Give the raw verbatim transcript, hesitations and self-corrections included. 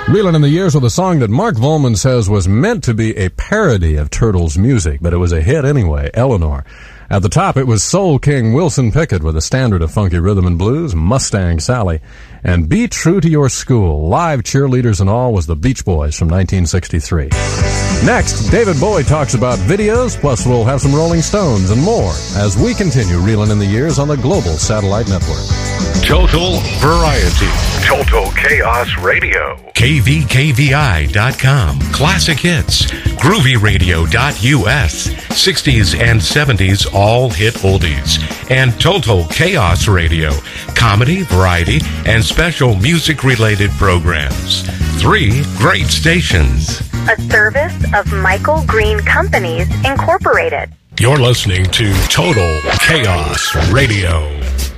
Reelin' in the Years with a song that Mark Volman says was meant to be a parody of Turtles' music, but it was a hit anyway, Eleanor. At the top, it was Soul King Wilson Pickett with a standard of funky rhythm and blues, Mustang Sally. And Be True to Your School, live cheerleaders and all, was the Beach Boys from nineteen sixty-three. Next, David Bowie talks about videos, plus we'll have some Rolling Stones and more as we continue Reelin' in the Years on the Global Satellite Network. Total Variety. Total Chaos Radio. K V K V I dot com. Classic hits. Groovy Radio dot U S. sixties and seventies all hit oldies. And Total Chaos Radio. Comedy, variety, and special music-related programs. Three great stations. A service of Michael Green Companies, Incorporated. You're listening to Total Chaos Radio.